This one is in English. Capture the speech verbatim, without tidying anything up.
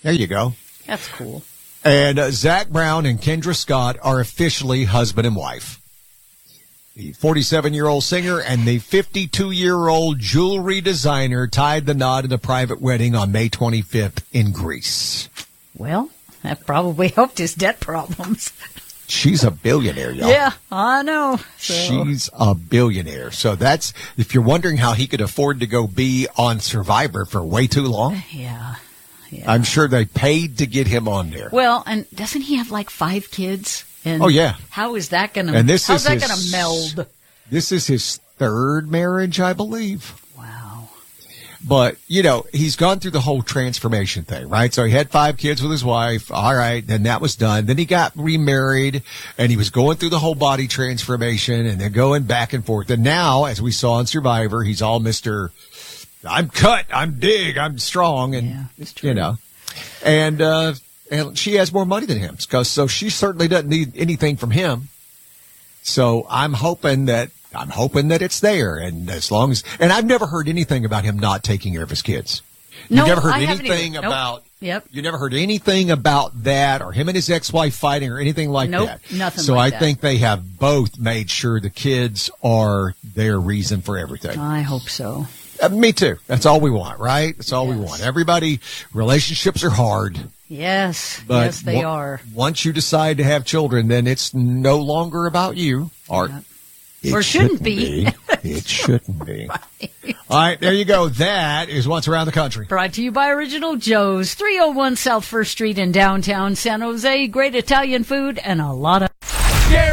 There you go. That's cool. And uh, Zach Brown and Kendra Scott are officially husband and wife. The forty-seven-year-old singer and the fifty-two-year-old jewelry designer tied the knot in a private wedding on May twenty-fifth in Greece. Well, that probably helped his debt problems. She's a billionaire, y'all. Yeah, I know. So. She's a billionaire. So that's, if you're wondering how he could afford to go be on Survivor for way too long. Yeah. yeah. I'm sure they paid to get him on there. Well, and doesn't he have like five kids? And oh, yeah. How is that going to, And this how's is that his- going to meld? This is his third marriage, I believe. Wow. But, you know, he's gone through the whole transformation thing, right? So he had five kids with his wife. All right. Then that was done. Then he got remarried and he was going through the whole body transformation and then going back and forth. And now, as we saw on Survivor, he's all Mister I'm cut, I'm big, I'm strong. And, Yeah, it's true. you know, and, uh, and she has more money than him. Cause, so she certainly doesn't need anything from him. So I'm hoping that I'm hoping that it's there, and as long as and I've never heard anything about him not taking care of his kids. You No, never heard I haven't anything either. Nope. about. Yep. You never heard anything about that, or him and his ex-wife fighting, or anything like Nope, that. nothing So like I that. think they have both made sure the kids are their reason for everything. I hope so. Uh, me too. That's all we want, right? That's all we Yes. want. Everybody, relationships are hard. Yes. But yes, they on- are. Once you decide to have children, then it's no longer about you. Or, Yeah. it Or shouldn't be. It shouldn't be. All right, there you go. That is what's around the country. Brought to you by Original Joe's, three oh one South First Street in downtown San Jose. Great Italian food and a lot of